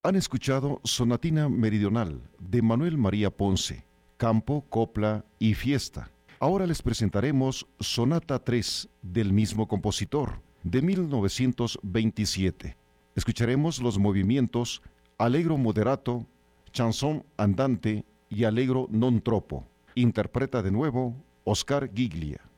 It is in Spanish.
Han escuchado Sonatina Meridional de Manuel María Ponce, Campo, Copla y Fiesta. Ahora les presentaremos Sonata 3 del mismo compositor, de 1927. Escucharemos los movimientos Allegro moderato, Chanson andante y Allegro non troppo. Interpreta de nuevo Oscar Giglia.